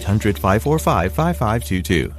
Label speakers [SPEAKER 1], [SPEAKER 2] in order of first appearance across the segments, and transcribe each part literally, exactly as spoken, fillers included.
[SPEAKER 1] eight hundred, five four five, five five two two.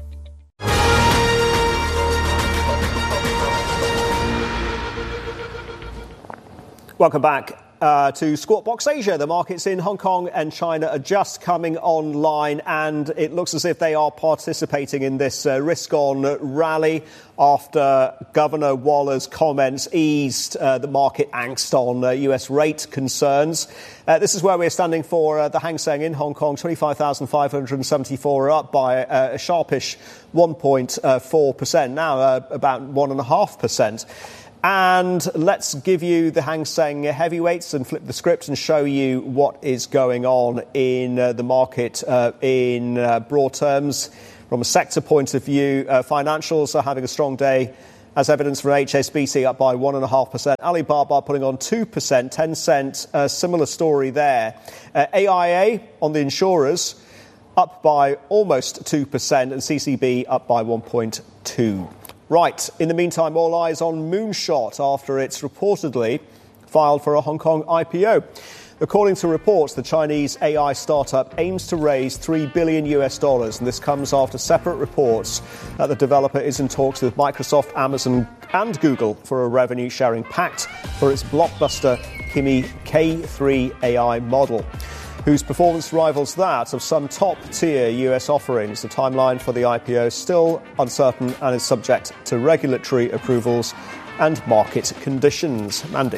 [SPEAKER 2] Welcome back. Uh, to Squawk Box Asia. The markets in Hong Kong and China are just coming online, and it looks as if they are participating in this uh, risk-on rally after Governor Waller's comments eased uh, the market angst on uh, U S rate concerns. Uh, this is where we're standing for uh, the Hang Seng in Hong Kong. twenty-five thousand five hundred seventy-four, up by uh, a sharpish one point four percent, now uh, about one point five percent. And let's give you the Hang Seng heavyweights and flip the script and show you what is going on in uh, the market uh, in uh, broad terms. From a sector point of view, uh, financials are having a strong day, as evidenced from H S B C up by one point five percent. Alibaba putting on two percent, Tencent, a similar story there. Uh, A I A on the insurers up by almost two percent, and C C B up by one point two percent. Right, in the meantime, all eyes on Moonshot after it's reportedly filed for a Hong Kong I P O. According to reports, the Chinese A I startup aims to raise three billion U S dollars, and this comes after separate reports that the developer is in talks with Microsoft, Amazon and Google for a revenue-sharing pact for its blockbuster Kimi K three A I model, whose performance rivals that of some top-tier U S offerings. The timeline for the I P O is still uncertain and is subject to regulatory approvals and market conditions. Mandy.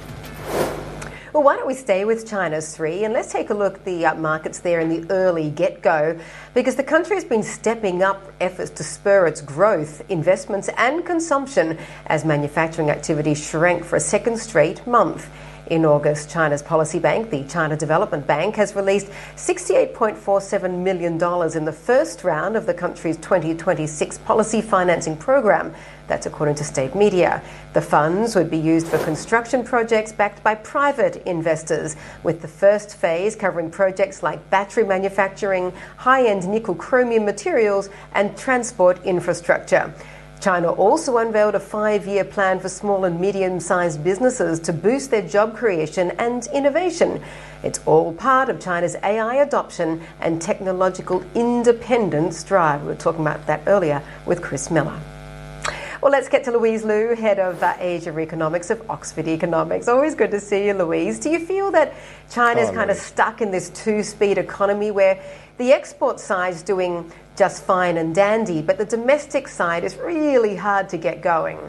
[SPEAKER 3] Well, why don't we stay with China's three, and let's take a look at the uh, markets there in the early get-go, because the country has been stepping up efforts to spur its growth, investments and consumption as manufacturing activity shrank for a second straight month. In August, China's policy bank, the China Development Bank, has released sixty-eight point four seven million dollars in the first round of the country's twenty twenty-six policy financing program. That's according to state media. The funds would be used for construction projects backed by private investors, with the first phase covering projects like battery manufacturing, high-end nickel chromium materials and transport infrastructure. China also unveiled a five-year plan for small and medium-sized businesses to boost their job creation and innovation. It's all part of China's A I adoption and technological independence drive. We were talking about that earlier with Chris Miller. Well, let's get to Louise Liu, head of uh, Asia Economics of Oxford Economics. Always good to see you, Louise. Do you feel that China's oh, kind of stuck in this two-speed economy where the export side is doing just fine and dandy, but the domestic side is really hard to get going?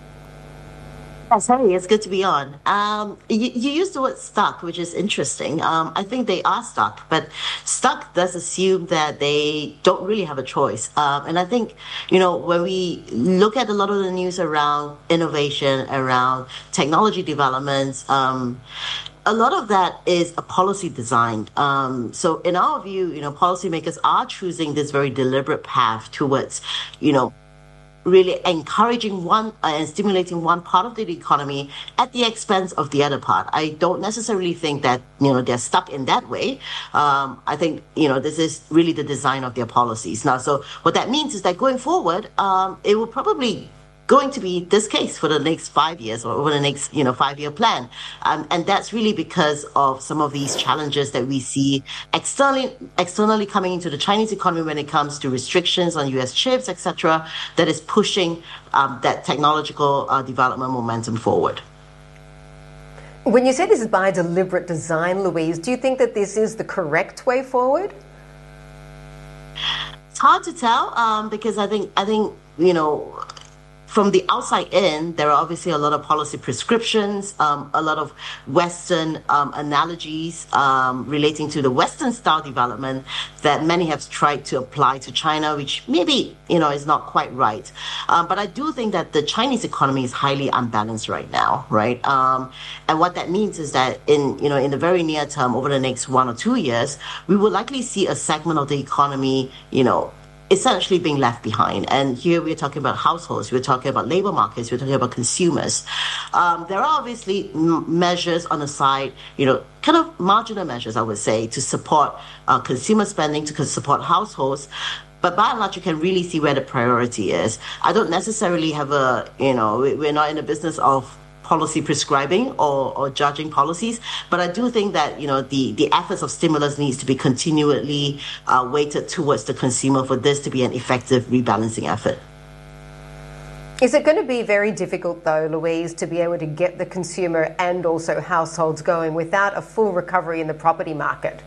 [SPEAKER 4] Yes, hey, it's good to be on. Um, you, you used the word stuck, which is interesting. Um, I think they are stuck, but stuck does assume that they don't really have a choice. Um, and I think, you know, when we look at a lot of the news around innovation, around technology developments, um, a lot of that is a policy designed. Um, so in our view, you know, policymakers are choosing this very deliberate path towards, you know, really encouraging one uh, and stimulating one part of the economy at the expense of the other part. I don't necessarily think that, you know, they're stuck in that way. Um, I think, you know, this is really the design of their policies. Now, so what that means is that going forward, um, it will probably going to be this case for the next five years or over the next, you know, five-year plan. Um, and that's really because of some of these challenges that we see externally, externally coming into the Chinese economy when it comes to restrictions on U S chips, et cetera, that is pushing um, that technological uh, development momentum forward.
[SPEAKER 3] When you say this is by deliberate design, Louise, do you think that this is the correct way forward?
[SPEAKER 4] It's hard to tell um, because I think, I think, you know, from the outside in, there are obviously a lot of policy prescriptions, um, a lot of Western um, analogies um, relating to the Western style development that many have tried to apply to China, which maybe, you know, is not quite right. Um, but I do think that the Chinese economy is highly unbalanced right now, right? Um, and what that means is that in, you know, in the very near term, over the next one or two years, we will likely see a segment of the economy, you know, essentially being left behind. And here we're talking about households, we're talking about labor markets, we're talking about consumers. Um, there are obviously m- measures on the side, you know, kind of marginal measures, I would say, to support uh, consumer spending, to support households. But by and large, you can really see where the priority is. I don't necessarily have a, you know, we're not in the business of policy prescribing or, or judging policies, but I do think that, you know, the, the efforts of stimulus needs to be continually uh, weighted towards the consumer for this to be an effective rebalancing effort.
[SPEAKER 3] Is it going to be very difficult, though, Louise, to be able to get the consumer and also households going without a full recovery in the property market?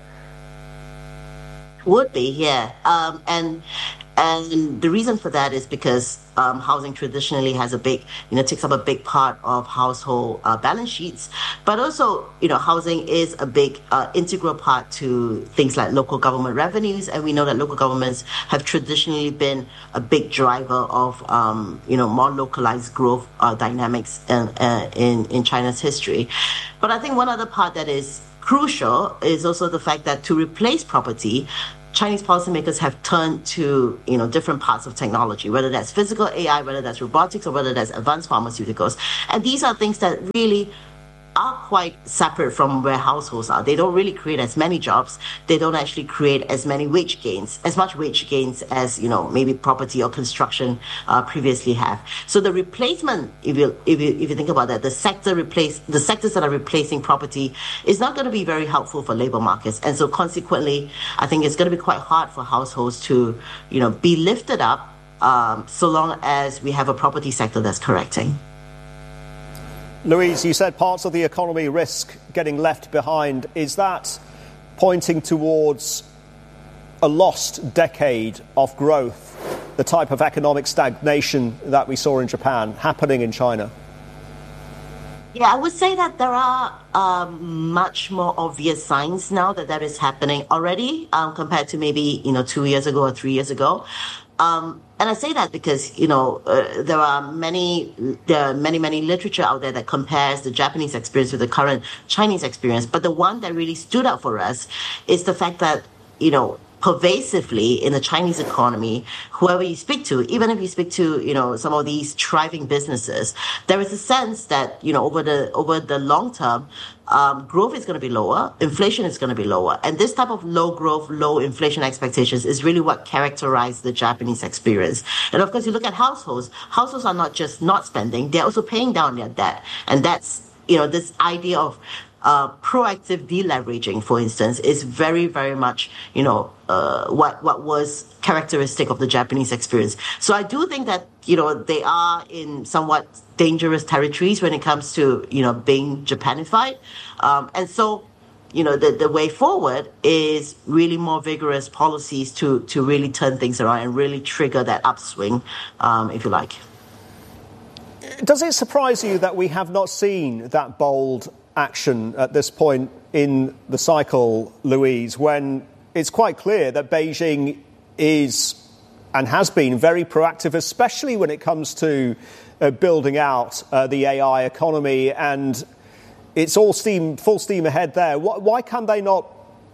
[SPEAKER 4] Would be, yeah. Um, and and the reason for that is because um, housing traditionally has a big, you know, takes up a big part of household uh, balance sheets. But also, you know, housing is a big uh, integral part to things like local government revenues. And we know that local governments have traditionally been a big driver of, um, you know, more localized growth uh, dynamics in, uh, in, in China's history. But I think one other part that is crucial is also the fact that to replace property, Chinese policymakers have turned to, you know, different parts of technology, whether that's physical A I, whether that's robotics, or whether that's advanced pharmaceuticals. And these are things that really are quite separate from where households are. They don't really create as many jobs. They don't actually create as many wage gains, as much wage gains as, you know, maybe property or construction uh, previously have. So the replacement, if you if you if you think about that, the sector replace the sectors that are replacing property is not going to be very helpful for labor markets. And so consequently, I think it's going to be quite hard for households to, you know, be lifted up um, so long as we have a property sector that's correcting.
[SPEAKER 2] Louise, you said parts of the economy risk getting left behind. Is that pointing towards a lost decade of growth, the type of economic stagnation that we saw in Japan happening in China?
[SPEAKER 4] Yeah, I would say that there are um, much more obvious signs now that that is happening already um, compared to maybe, you know, two years ago or three years ago. Um, and I say that because, you know, uh, there are many, there are many, many literature out there that compares the Japanese experience with the current Chinese experience. But the one that really stood out for us is the fact that, you know, pervasively in the Chinese economy, whoever you speak to, even if you speak to, you know, some of these thriving businesses, there is a sense that, you know, over the over the long term, um, growth is going to be lower, inflation is going to be lower. And this type of low growth, low inflation expectations is really what characterized the Japanese experience. And of course, you look at households, households are not just not spending, they're also paying down their debt. And that's, you know, this idea of Uh, proactive deleveraging, for instance, is very, very much, you know, uh, what what was characteristic of the Japanese experience. So I do think that, you know, they are in somewhat dangerous territories when it comes to, you know, being Japanified. Um, and so, you know, the, the way forward is really more vigorous policies to, to really turn things around and really trigger that upswing, um, if you like.
[SPEAKER 2] Does it surprise you that we have not seen that bold action at this point in the cycle, Louise, when it's quite clear that Beijing is and has been very proactive, especially when it comes to uh, building out uh, the A I economy, and it's all steam, full steam ahead there? Why, why can they not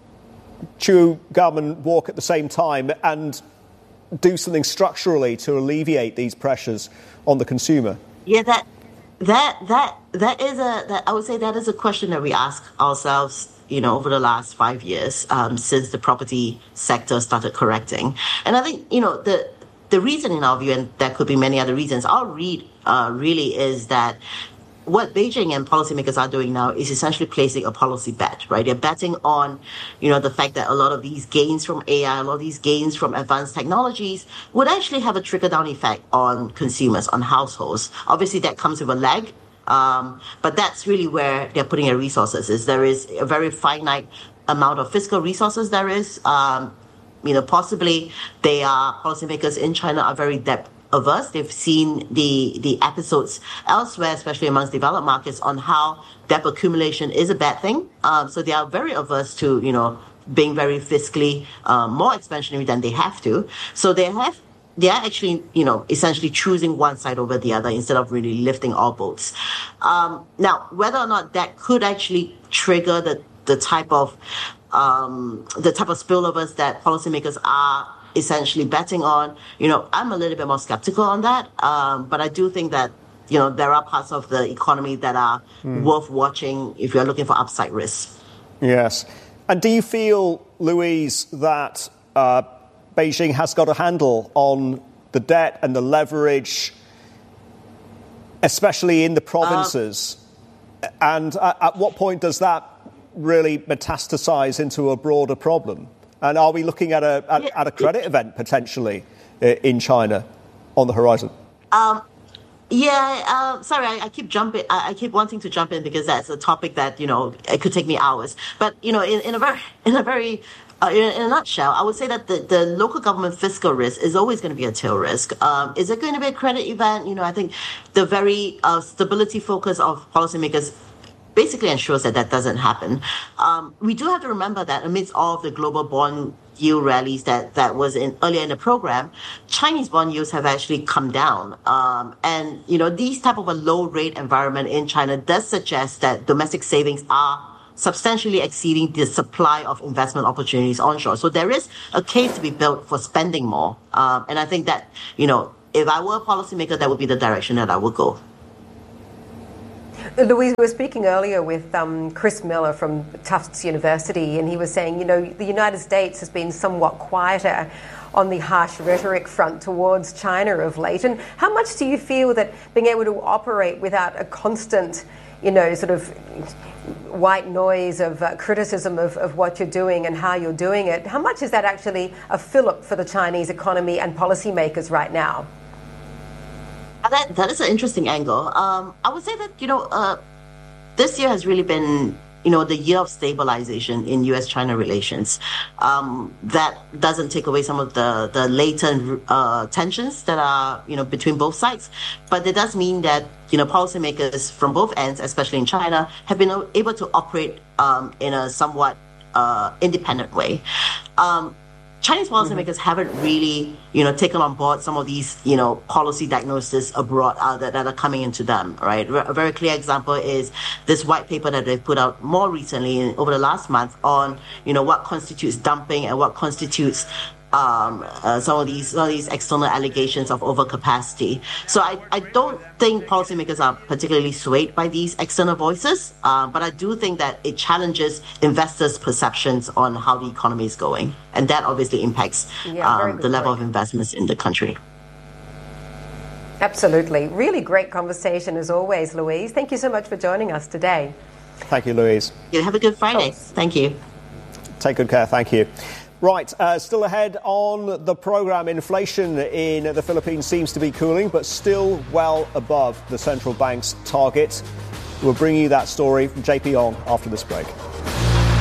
[SPEAKER 2] chew gum and walk at the same time and do something structurally to alleviate these pressures on the consumer?
[SPEAKER 4] Yeah, that that that that is a that I would say that is a question that we ask ourselves, you know, over the last five years um, since the property sector started correcting. And I think, you know, the the reason in our view, and there could be many other reasons, our read uh, really is that what Beijing and policymakers are doing now is essentially placing a policy bet, right? They're betting on, you know, the fact that a lot of these gains from A I, a lot of these gains from advanced technologies would actually have a trickle-down effect on consumers, on households. Obviously, that comes with a lag, um, but that's really where they're putting their resources. Is there is a very finite amount of fiscal resources there is. Um, you know, possibly they are, policymakers in China are very debt averse. They've seen the the episodes elsewhere, especially amongst developed markets, on how debt accumulation is a bad thing. Um, so they are very averse to, you know, being very fiscally um, more expansionary than they have to. So they have they are actually, you know, essentially choosing one side over the other instead of really lifting all boats. Um, now, whether or not that could actually trigger the the type of um, the type of spillovers that policymakers are essentially betting on, you know, I'm a little bit more skeptical on that. Um, but I do think that, you know, there are parts of the economy that are mm. worth watching if you're looking for upside risks.
[SPEAKER 2] Yes. And do you feel, Louise, that uh, Beijing has got a handle on the debt and the leverage especially in the provinces. Uh, and uh, at what point does that really metastasize into a broader problem? And are we looking at a at, at a credit event potentially in China on the horizon?
[SPEAKER 4] Um, yeah, uh, sorry, I, I keep jumping. I, I keep wanting to jump in because that's a topic that, you know, it could take me hours. But, you know, in, in a very, in a very, uh, in, in a nutshell, I would say that the, the local government fiscal risk is always going to be a tail risk. Um, is it going to be a credit event? You know, I think the very uh, stability focus of policymakers basically ensures that that doesn't happen. Um, we do have to remember that amidst all of the global bond yield rallies that, that was in earlier in the program, Chinese bond yields have actually come down. Um, and, you know, these type of a low rate environment in China does suggest that domestic savings are substantially exceeding the supply of investment opportunities onshore. So there is a case to be built for spending more. Um, and I think that, you know, if I were a policymaker, that would be the direction that I would go.
[SPEAKER 3] Louise, we were speaking earlier with um, Chris Miller from Tufts University, and he was saying, you know, the United States has been somewhat quieter on the harsh rhetoric front towards China of late. And how much do you feel that being able to operate without a constant, you know, sort of white noise of uh, criticism of, of what you're doing and how you're doing it, how much is that actually a fillip for the Chinese economy and policymakers right now?
[SPEAKER 4] That that is an interesting angle. Um, I would say that, you know, uh, this year has really been, you know, the year of stabilization in U S China relations. Um, that doesn't take away some of the the latent uh, tensions that are, you know, between both sides, but it does mean that, you know, policymakers from both ends, especially in China, have been able to operate um, in a somewhat uh, independent way. Um, Chinese policymakers mm-hmm. haven't really, you know, taken on board some of these, you know, policy diagnoses abroad uh, that, that are coming into them, right? A very clear example is this white paper that they've put out more recently in, over the last month on, you know, what constitutes dumping and what constitutes um, uh, some of these some of these external allegations of overcapacity. So I, I don't think policymakers are particularly swayed by these external voices, uh, but I do think that it challenges investors' perceptions on how the economy is going. And that obviously impacts yeah, um, the level point. of investments in the country.
[SPEAKER 3] Absolutely. Really great conversation as always, Louise. Thank you so much for joining us today.
[SPEAKER 2] Thank you, Louise.
[SPEAKER 4] You have a good Friday. Thank you.
[SPEAKER 2] Take good care. Thank you. Right, uh, still ahead on the programme, inflation in the Philippines seems to be cooling, but still well above the central bank's target. We'll bring you that story from J P Ong after this break.